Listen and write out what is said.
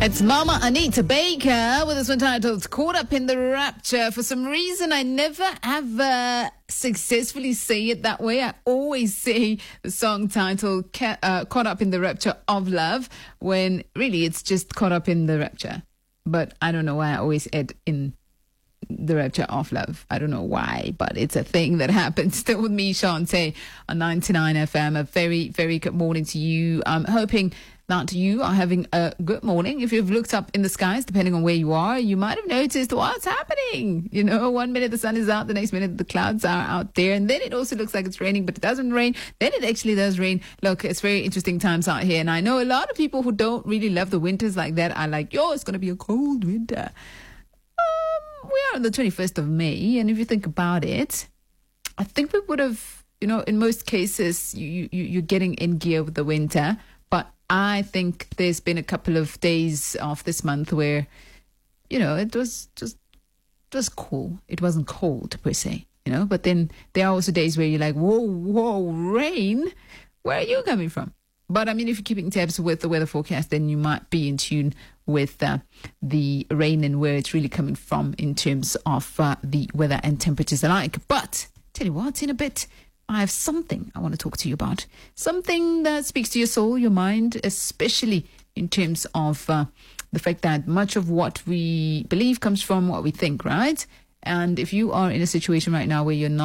It's Mama Anita Baker with this one titled Caught Up in the Rapture. For some reason, I never ever successfully say it that way. I always say the song title Caught Up in the Rapture of Love, when really it's just Caught Up in the Rapture. But I don't know why I always add in the rapture of love. I don't know why, but it's a thing that happens. Still with me, Shante, on 99 FM. A very, very good morning to you. I'm hoping that you are having a good morning. If you've looked up in the skies, depending on where you are, you might have noticed what's happening. You know, 1 minute the sun is out, the next minute the clouds are out there, and then it also looks like it's raining, but it doesn't rain. Then it actually does rain. Look, it's very interesting times out here, and I know a lot of people who don't really love the winters like that are like, yo, it's going to be a cold winter. We are on the 21st of May, and if you think about it, I think we would have, you know, in most cases, you're getting in gear with the winter. But I think there's been a couple of days of this month where, you know, it was cool. It wasn't cold per se, you know. But then there are also days where you're like, whoa, rain. Where are you coming from? But, I mean, if you're keeping tabs with the weather forecast, then you might be in tune with the rain and where it's really coming from in terms of the weather and temperatures alike. But, tell you what, in a bit, I have something I want to talk to you about. Something that speaks to your soul, your mind, especially in terms of the fact that much of what we believe comes from what we think, right? And if you are in a situation right now where you're not